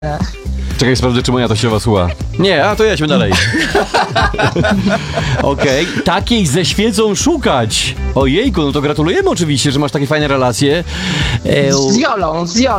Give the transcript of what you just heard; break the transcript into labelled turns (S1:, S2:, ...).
S1: Czekaj, sprawdzę, czy moja tościowa słucha. Nie, a to jedźmy dalej. Okej, takiej ze świecą szukać. Ojejku, no to gratulujemy oczywiście, że masz takie fajne relacje.
S2: Z Wiolą.